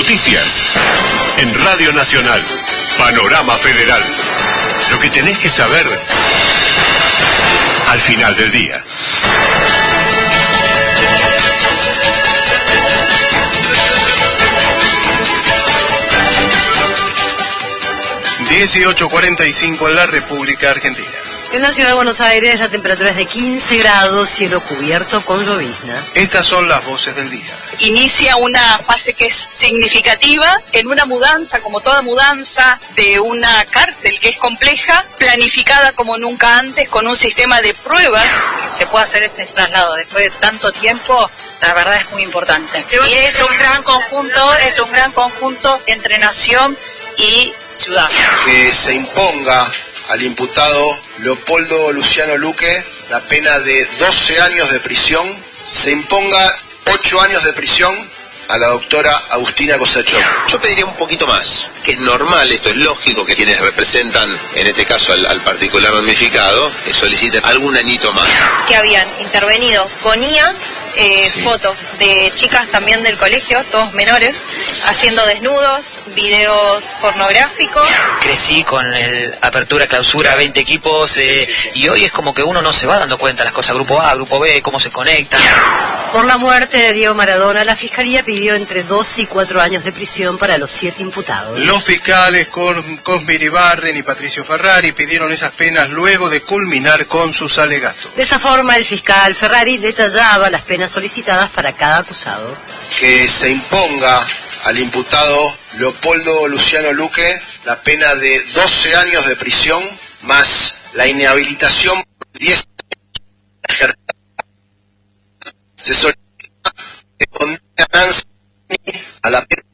Noticias. En Radio Nacional. Panorama Federal. Lo que tenés que saber al final del día. (18:45) en la República Argentina. En la ciudad de Buenos Aires la temperatura es de 15 grados, cielo cubierto con llovizna. Estas son las voces del día. Inicia una fase que es significativa en una mudanza, como toda mudanza de una cárcel que es compleja, planificada como nunca antes, con un sistema de pruebas. Que se pueda hacer este traslado después de tanto tiempo, la verdad es muy importante. Y es un gran conjunto entre nación y ciudad. Que se imponga al imputado Leopoldo Luciano Luque la pena de 12 años de prisión, se imponga 8 años de prisión a la doctora Agustina Cosachón. Yo pediría un poquito más, que es normal, esto es lógico, que quienes representan, en este caso al particular damnificado, soliciten algún añito más. Que habían intervenido con IA, fotos de chicas también del colegio, todos menores, haciendo desnudos, videos pornográficos. Crecí con el apertura, clausura, 20 equipos, y hoy es como que uno no se va dando cuenta de las cosas, grupo A, grupo B, cómo se conectan. Por la muerte de Diego Maradona, la Fiscalía pidió entre 2 y 4 años de prisión para los 7 imputados. Los fiscales Cosme Iribarren y Patricio Ferrari pidieron esas penas luego de culminar con sus alegatos. De esta forma, el fiscal Ferrari detallaba las penas solicitadas para cada acusado. Que se imponga al imputado Leopoldo Luciano Luque la pena de 12 años de prisión más la inhabilitación por 10 años. Se solicita que condene a Nancy a la pena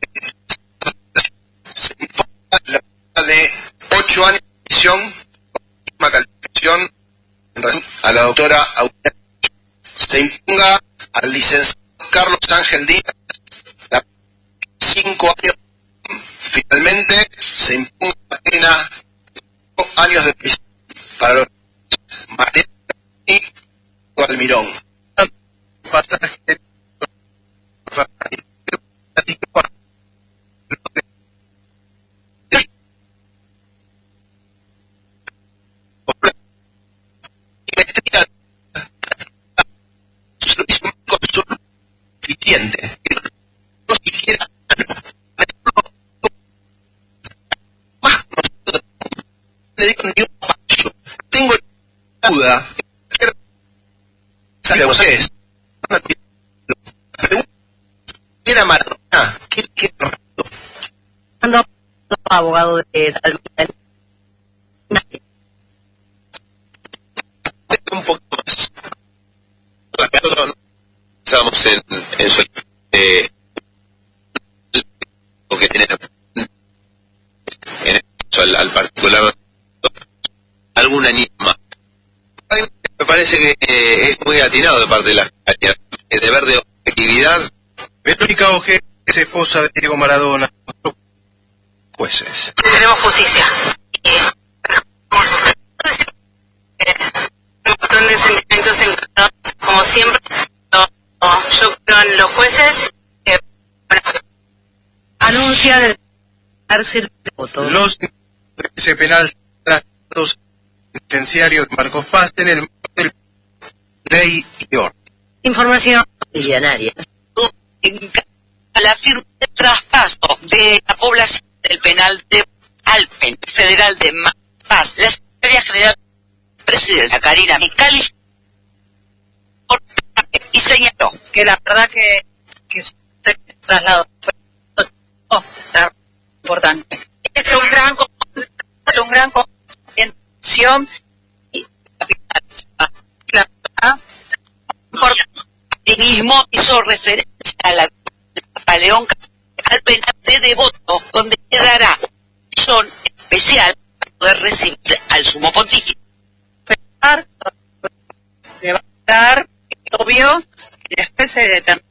se imponga la pena de 8 años de prisión con la misma calificación a la doctora Agustina. Se imponga al licenciado Carlos Ángel Díaz la pena de 5 años. Finalmente se imponga la pena de 5 años de prisión para los Mariano y Almirón. Suficiente, no siquiera más nosotros le digo ni un payo. Tengo duda que ustedes era Maradona, ¿qué Cuando abogado de un poco más. Nosotros estamos en su que tiene en el caso al particular algún añito más. Me parece que es muy atinado de parte de la Fiscalía, el deber de objetividad. Verónica Ojeda es esposa de Diego Maradona. Jueces. Tenemos justicia. Un montón de sentimientos encontrados, como siempre. Yo creo en los jueces. Anuncia el cárcel de voto. Los ese penal tratados penitenciarios de Marcos Paz en el marco del ley y orden. Información millonaria. La firma de traspaso de la población del penal de Alpen Federal de Paz, la Secretaría General de Presidencia, Karina Micali, y señaló Que la verdad que se trasladó está importante. Es un gran intención y la verdad por activismo hizo referencia a la León al penal de Devoto, donde quedará son especial para poder recibir al sumo pontífice. se va a dar, obvio, y después se determina